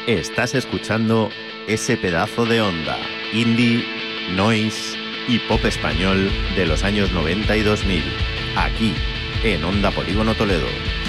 Estás escuchando ese pedazo de onda, indie, noise y pop español de los años 90 y 2000, aquí en Onda Polígono Toledo.